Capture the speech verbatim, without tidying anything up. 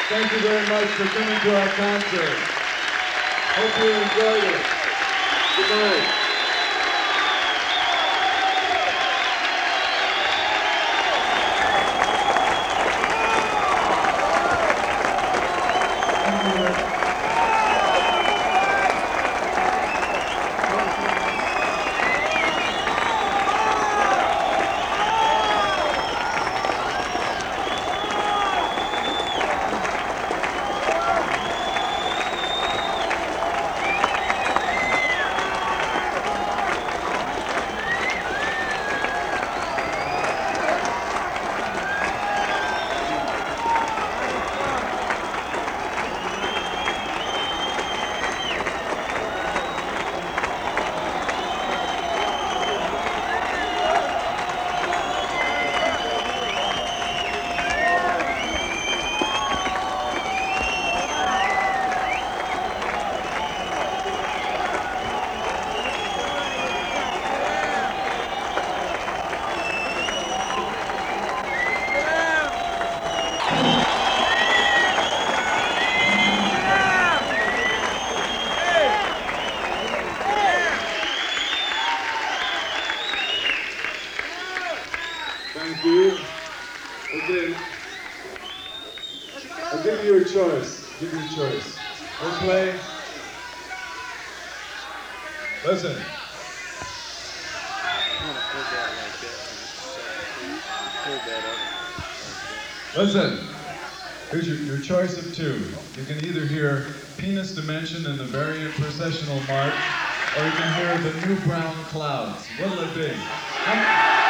Thank you very much for coming to our concert. Hope you enjoyed it. Good night. Thank you. Okay. I'll give you a choice. Give you a choice. We'll play. Listen. Listen. Here's your, your choice of two. You can either hear Penis Dimension in the Variant Processional March, or you can hear the New Brown Clouds. What'll it be?